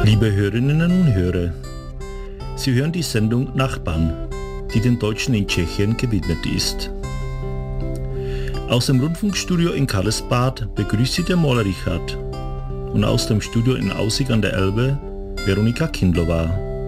Liebe Hörerinnen und Hörer, Sie hören die Sendung Nachbarn, die den Deutschen in Tschechien gewidmet ist. Aus dem Rundfunkstudio in Karlsbad begrüßt Sie der Maler Richard und aus dem Studio in Aussig an der Elbe Veronika Kindlova.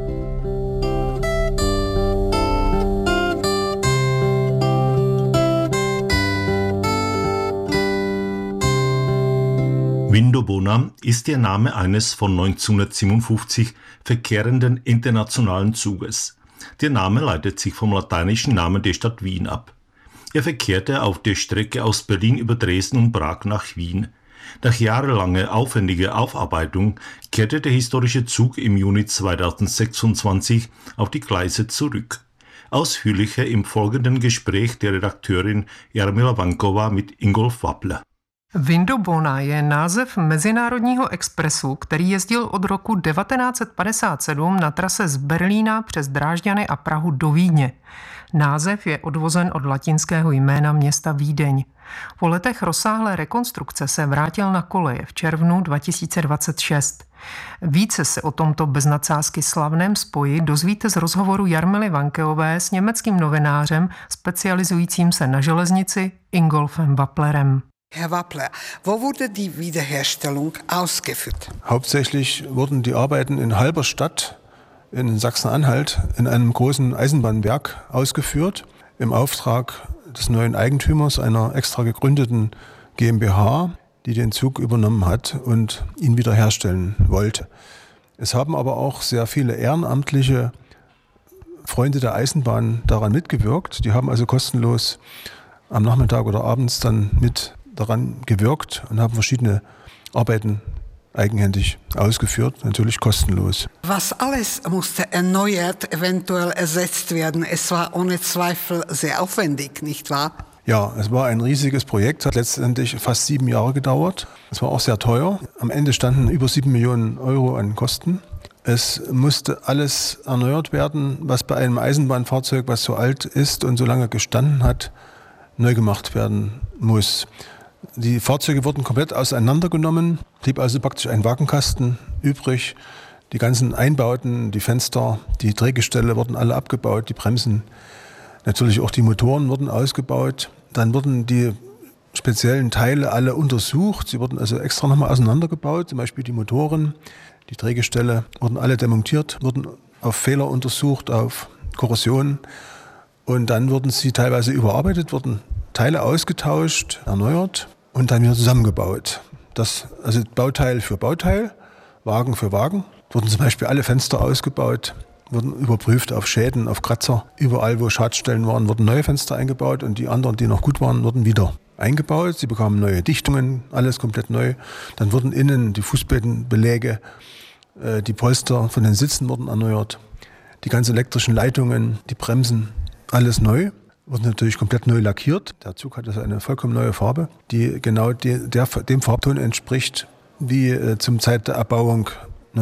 Vindobona ist der Name eines von 1957 verkehrenden internationalen Zuges. Der Name leitet sich vom lateinischen Namen der Stadt Wien ab. Er verkehrte auf der Strecke aus Berlin über Dresden und Prag nach Wien. Nach jahrelanger aufwendiger Aufarbeitung kehrte der historische Zug im Juni 2026 auf die Gleise zurück. Ausführlicher im folgenden Gespräch der Redakteurin Jarmila Vankova mit Ingolf Wappler. Vindobona je název mezinárodního expresu, který jezdil od roku 1957 na trase z Berlína přes Drážďany a Prahu do Vídně. Název je odvozen od latinského jména města Vídeň. Po letech rozsáhlé rekonstrukce se vrátil na koleje v červnu 2026. Více se o tomto bez nadsázky slavném spoji dozvíte z rozhovoru Jarmily Vankeové s německým novinářem specializujícím se na železnici Ingolfem Wapplerem. Herr Wappler, wo wurde die Wiederherstellung ausgeführt? Hauptsächlich wurden die Arbeiten in Halberstadt in Sachsen-Anhalt in einem großen Eisenbahnwerk ausgeführt, im Auftrag des neuen Eigentümers einer extra gegründeten GmbH, die den Zug übernommen hat und ihn wiederherstellen wollte. Es haben aber auch sehr viele ehrenamtliche Freunde der Eisenbahn daran mitgewirkt. Die haben also kostenlos am Nachmittag oder abends dann mit daran gewirkt und haben verschiedene Arbeiten eigenhändig ausgeführt, natürlich kostenlos. Was alles musste erneuert, eventuell ersetzt werden? Es war ohne Zweifel sehr aufwendig, nicht wahr? Ja, es war ein riesiges Projekt, hat letztendlich fast 7 Jahre gedauert. Es war auch sehr teuer. Am Ende standen über 7 Millionen Euro an Kosten. Es musste alles erneuert werden, was bei einem Eisenbahnfahrzeug, was so alt ist und so lange gestanden hat, neu gemacht werden muss. Die Fahrzeuge wurden komplett auseinandergenommen, blieb also praktisch ein Wagenkasten übrig. Die ganzen Einbauten, die Fenster, die Drehgestelle wurden alle abgebaut, die Bremsen, natürlich auch die Motoren wurden ausgebaut. Dann wurden die speziellen Teile alle untersucht. Sie wurden also extra nochmal auseinandergebaut, zum Beispiel die Motoren, die Drehgestelle wurden alle demontiert, wurden auf Fehler untersucht, auf Korrosion. Und dann wurden sie teilweise überarbeitet, wurden Teile ausgetauscht, erneuert und dann wieder zusammengebaut. Das, also Bauteil für Bauteil, Wagen für Wagen. Wurden zum Beispiel alle Fenster ausgebaut, wurden überprüft auf Schäden, auf Kratzer. Überall, wo Schadstellen waren, wurden neue Fenster eingebaut und die anderen, die noch gut waren, wurden wieder eingebaut. Sie bekamen neue Dichtungen, alles komplett neu. Dann wurden innen die Fußbodenbeläge, die Polster von den Sitzen wurden erneuert. Die ganzen elektrischen Leitungen, die Bremsen, alles neu. Wurde natürlich komplett neu lackiert. Der Zug hat also eine vollkommen neue Farbe, die genau dem Farbton entspricht wie zum Zeit der Erbauung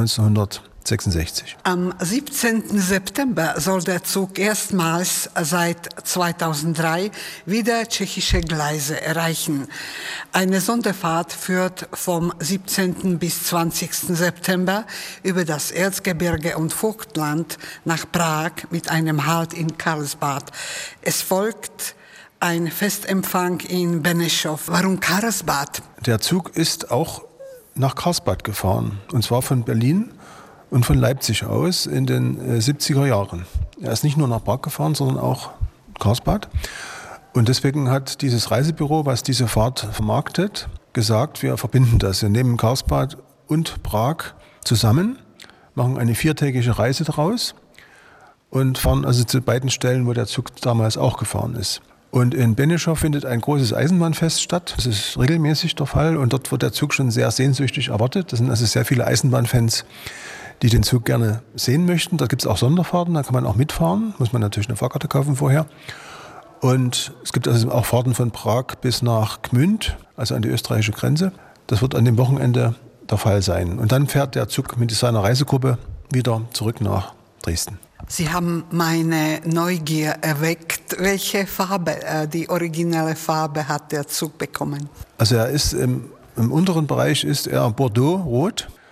1966. Am 17. September soll der Zug erstmals seit 2003 wieder tschechische Gleise erreichen. Eine Sonderfahrt führt vom 17. bis 20. September über das Erzgebirge und Vogtland nach Prag mit einem Halt in Karlsbad. Es folgt ein Festempfang in Benešov. Warum Karlsbad? Der Zug ist auch nach Karlsbad gefahren, und zwar von Berlin und von Leipzig aus in den 70er Jahren. Er ist nicht nur nach Prag gefahren, sondern auch Karlsbad. Und deswegen hat dieses Reisebüro, was diese Fahrt vermarktet, gesagt, wir verbinden das. Wir nehmen Karlsbad und Prag zusammen, machen eine 4-tägige Reise daraus und fahren also zu beiden Stellen, wo der Zug damals auch gefahren ist. Und in Benešov findet ein großes Eisenbahnfest statt. Das ist regelmäßig der Fall und dort wird der Zug schon sehr sehnsüchtig erwartet. Das sind also sehr viele Eisenbahnfans, die den Zug gerne sehen möchten. Da gibt es auch Sonderfahrten, da kann man auch mitfahren. Muss man natürlich eine Fahrkarte kaufen vorher. Und es gibt also auch Fahrten von Prag bis nach Gmünd, also an die österreichische Grenze. Das wird an dem Wochenende der Fall sein. Und dann fährt der Zug mit seiner Reisegruppe wieder zurück nach Dresden. Sie haben meine Neugier erweckt. Welche Farbe, die originelle Farbe hat der Zug bekommen? Also er ist im unteren Bereich ist er Bordeaux-rot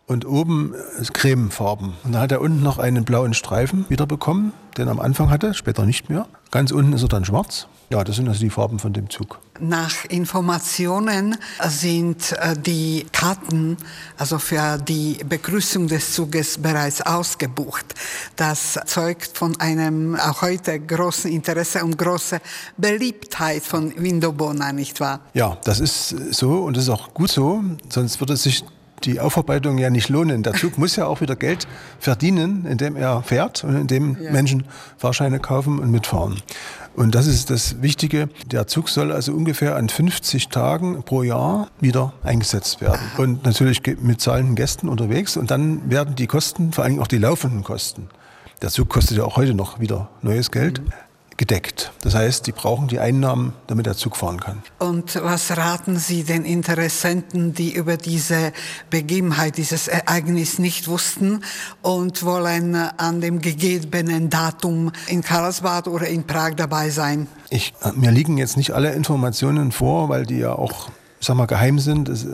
und oben cremefarben. Und da hat er unten noch einen blauen Streifen wiederbekommen, den er am Anfang hatte, später nicht mehr. Ganz unten ist er dann schwarz. Ja, das sind also die Farben von dem Zug. Nach Informationen sind die Karten, also für die Begrüßung des Zuges, bereits ausgebucht. Das zeugt von einem auch heute großen Interesse und großer Beliebtheit von Vindobona, nicht wahr? Ja, das ist so und das ist auch gut so, sonst würde sich die Aufarbeitung ja nicht lohnen. Der Zug muss ja auch wieder Geld verdienen, indem er fährt und indem Menschen Fahrscheine kaufen und mitfahren. Und das ist das Wichtige. Der Zug soll also ungefähr an 50 Tagen pro Jahr wieder eingesetzt werden. Und natürlich mit zahlenden Gästen unterwegs. Und dann werden die Kosten, vor allem auch die laufenden Kosten, der Zug kostet ja auch heute noch wieder neues Geld, gedeckt. Das heißt, die brauchen die Einnahmen, damit der Zug fahren kann. Und was raten Sie den Interessenten, die über diese Begebenheit, dieses Ereignis nicht wussten und wollen an dem gegebenen Datum in Karlsbad oder in Prag dabei sein? Mir liegen jetzt nicht alle Informationen vor, weil die ja auch, geheim sind.